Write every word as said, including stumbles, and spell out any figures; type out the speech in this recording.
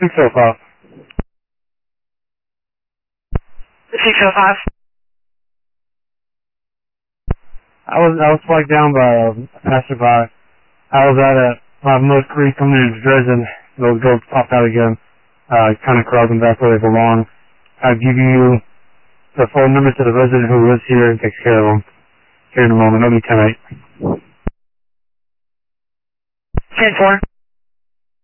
six oh five. six oh five. I was I was flagged down by a passerby. I was out at my Mud Creek coming into Dresden. Those goats popped out again. Uh, kind of crawling back where they belong. I'll give you the phone number to the resident who lives here and takes care of them. Here in a moment. It'll be ten eight. ten four.